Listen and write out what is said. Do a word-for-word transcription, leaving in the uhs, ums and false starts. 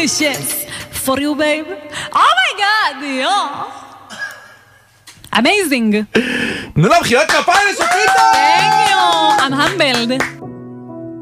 delicious for you, babe. Oh my God, yo. Amazing. תנו לה מחיאות כפיים לשפיטה!